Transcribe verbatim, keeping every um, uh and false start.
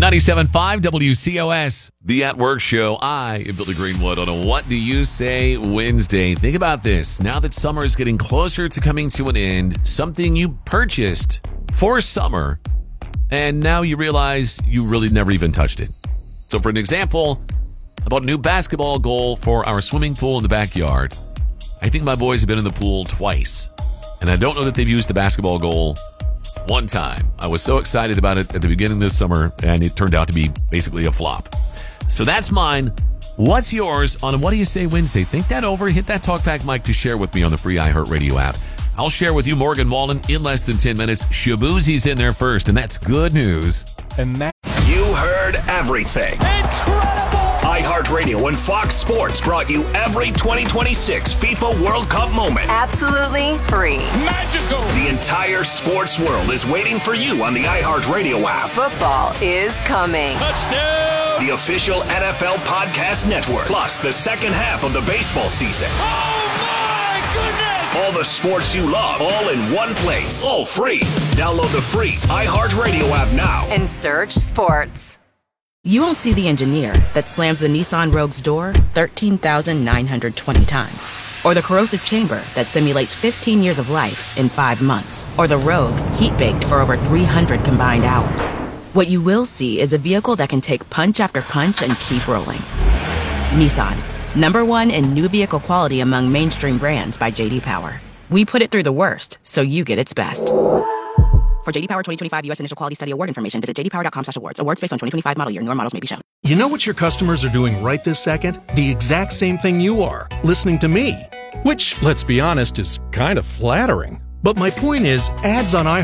ninety-seven point five W C O S, the At Work Show. I am Billy Greenwood on a What Do You Say Wednesday. Think about this. Now that summer is getting closer to coming to an end, something you purchased for summer, and now you realize you really never even touched it. So for an example, I bought a new basketball goal for our swimming pool in the backyard. I think my boys have been in the pool twice, and I don't know that they've used the basketball goal one time. I was so excited about it at the beginning of this summer, and it turned out to be basically a flop. So that's mine. What's yours on What Do You Say Wednesday? Think that over. Hit that talkback mic to share with me on the free iHeartRadio app. I'll share with you Morgan Wallen in less than ten minutes. Shaboozie's in there first, and that's good news. And that- you heard everything. Incredible! iHeartRadio and Fox Sports brought you every twenty twenty-six FIFA World Cup moment. Absolutely free. Magical! The entire sports world is waiting for you on the iHeartRadio app. Football is coming. Touchdown! The official N F L podcast network. Plus the second half of the baseball season. Oh my goodness! All the sports you love, all in one place. All free. Download the free iHeartRadio app now. And search sports. You won't see the engineer that slams the Nissan Rogue's door thirteen thousand nine hundred twenty times. Or the corrosive chamber that simulates fifteen years of life in five months. Or the Rogue heat-baked for over three hundred combined hours. What you will see is a vehicle that can take punch after punch and keep rolling. Nissan, number one in new vehicle quality among mainstream brands by J D Power. We put it through the worst, so you get its best. For J D Power twenty twenty-five U S Initial Quality Study Award information, visit j d power dot com slash awards. Awards based on twenty twenty-five model year. Newer models may be shown. You know what your customers are doing right this second? The exact same thing you are, listening to me. Which, let's be honest, is kind of flattering. But my point is, ads on iHeartRadio